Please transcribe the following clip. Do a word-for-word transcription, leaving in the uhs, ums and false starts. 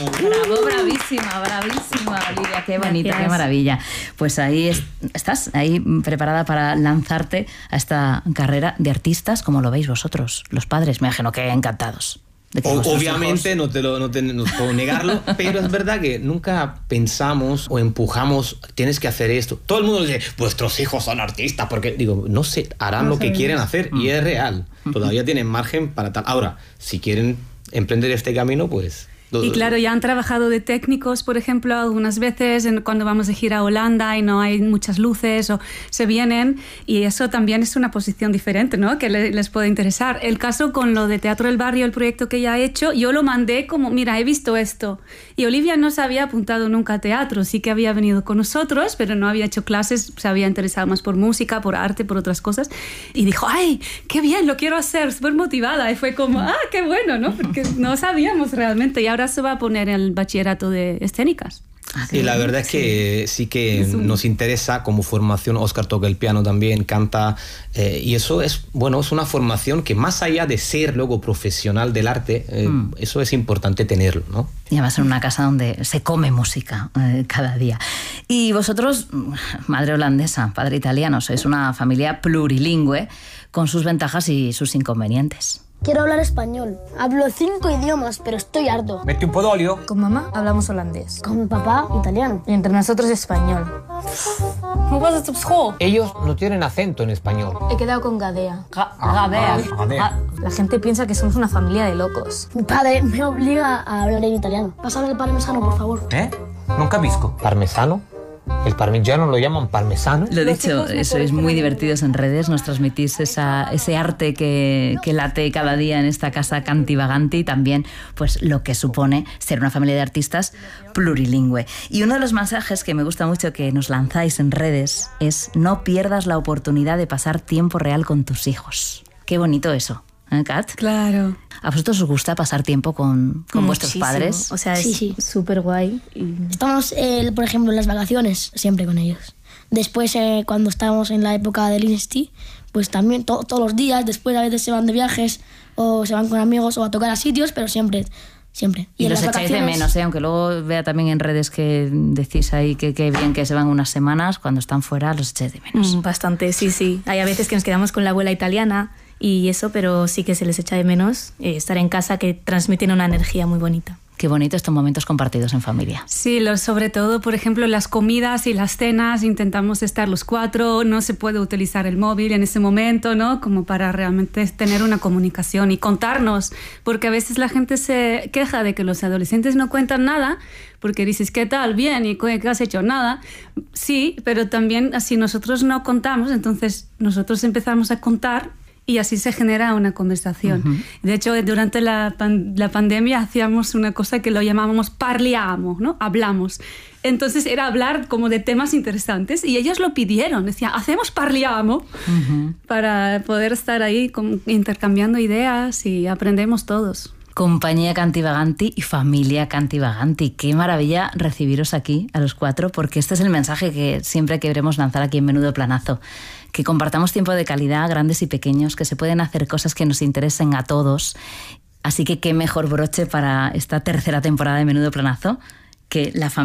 Bravo, bravísima, bravísima, Olivia. Qué bonito, Gracias. Qué maravilla. Pues ahí es, estás, ahí preparada para lanzarte a esta carrera de artistas, como lo veis vosotros, los padres. Me imagino que encantados. O, obviamente no te lo no te, no puedo negarlo, pero es verdad que nunca pensamos o empujamos, tienes que hacer esto. Todo el mundo dice, vuestros hijos son artistas, porque digo, no sé, harán no lo sé. que quieren hacer y es real. Todavía tienen margen para tal. Ahora, si quieren emprender este camino, pues... Y claro, ya han trabajado de técnicos, por ejemplo, algunas veces en, cuando vamos de gira a Holanda y no hay muchas luces o se vienen, y eso también es una posición diferente, ¿no? Que le, les puede interesar. El caso con lo de Teatro del Barrio, el proyecto que ella ha hecho, yo lo mandé como, mira, he visto esto. Y Olivia no se había apuntado nunca a teatro, sí que había venido con nosotros, pero no había hecho clases, se había interesado más por música, por arte, por otras cosas. Y dijo, ¡ay, qué bien, lo quiero hacer! Súper motivada. Y fue como, ¡ah, qué bueno!, ¿no? Porque no sabíamos realmente. Y ahora se va a poner en el bachillerato de escénicas. Y la verdad es que sí, sí que un... nos interesa como formación. Óscar toca el piano también, canta, eh, y eso es, bueno, es una formación que más allá de ser luego profesional del arte, eh, mm. eso es importante tenerlo, ¿no? Y además en una casa donde se come música eh, cada día. Y vosotros, madre holandesa, padre italiano, sois una familia plurilingüe con sus ventajas y sus inconvenientes. Quiero hablar español. Hablo cinco idiomas, pero estoy harto. Mete un po' d'olio. Con mamá hablamos holandés. Con mi papá, italiano. Y entre nosotros español. ¿Cómo vas a tu school? Ellos no tienen acento en español. He quedado con Gadea. Ga Gadea. Ah, Gadea. La gente piensa que somos una familia de locos. Mi padre me obliga a hablar en italiano. Pásame el parmesano, por favor. ¿Eh? Non capisco. ¿Parmesano? El parmigiano lo llaman parmesano. Lo dicho, sois muy divertidos en redes, nos transmitís esa, ese arte que, que late cada día en esta casa cantivaganti y también pues, lo que supone ser una familia de artistas plurilingüe. Y uno de los mensajes que me gusta mucho que nos lanzáis en redes es: no pierdas la oportunidad de pasar tiempo real con tus hijos. Qué bonito eso. ¿Eh, Kat? Claro. ¿A vosotros os gusta pasar tiempo con, con vuestros padres? O sea, sí, es sí. súper guay. Y... Estamos, eh, por ejemplo, en las vacaciones siempre con ellos. Después, eh, cuando estábamos en la época del Insti, pues también to todos los días. Después a veces se van de viajes o se van con amigos o a tocar a sitios, pero siempre... Siempre. Y, y los echáis de menos, ¿eh? Aunque luego vea también en redes que decís ahí que qué bien que se van unas semanas, cuando están fuera los echáis de menos. Mm, bastante, sí, sí. Hay a veces que nos quedamos con la abuela italiana y eso, pero sí que se les echa de menos eh, estar en casa, que transmiten una energía muy bonita. Qué bonito estos momentos compartidos en familia. Sí, lo, sobre todo, por ejemplo, las comidas y las cenas, intentamos estar los cuatro, no se puede utilizar el móvil en ese momento, ¿no? Como para realmente tener una comunicación y contarnos, porque a veces la gente se queja de que los adolescentes no cuentan nada, porque dices, ¿qué tal? Bien, ¿y qué has hecho? Nada. Sí, pero también así nosotros no contamos, entonces nosotros empezamos a contar y así se genera una conversación. Uh-huh. De hecho, durante la, pan la pandemia hacíamos una cosa que lo llamábamos parliamo, ¿no? Hablamos. Entonces era hablar como de temas interesantes y ellos lo pidieron. Decían, hacemos parliamo, uh-huh, para poder estar ahí con, intercambiando ideas y aprendemos todos. Compañía Cantivaganti y familia Cantivaganti. Qué maravilla recibiros aquí a los cuatro, porque este es el mensaje que siempre queremos lanzar aquí en Menudo Planazo. Que compartamos tiempo de calidad, grandes y pequeños, que se pueden hacer cosas que nos interesen a todos. Así que qué mejor broche para esta tercera temporada de Menudo Planazo que la familia.